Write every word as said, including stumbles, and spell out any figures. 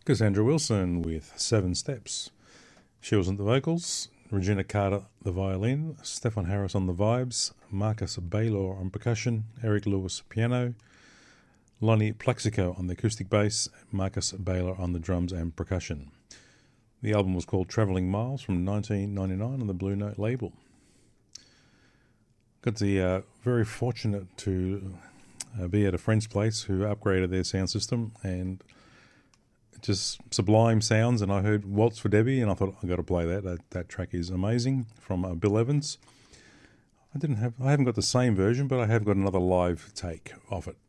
Cassandra Wilson with Seven Steps. She was on the vocals, Regina Carter the violin, Stefan Harris on the vibes, Marcus Baylor on percussion, Eric Lewis piano, Lonnie Plaxico on the acoustic bass, Marcus Baylor on the drums and percussion. The album was called Travelling Miles from nineteen ninety-nine on the Blue Note label. Got the uh, very fortunate to uh, be at a friend's place who upgraded their sound system, and just sublime sounds. And I heard Waltz for Debbie, and I thought, I've got to play that. That, that track is amazing, from uh, Bill Evans. I didn't have, I haven't got the same version, but I have got another live take of it.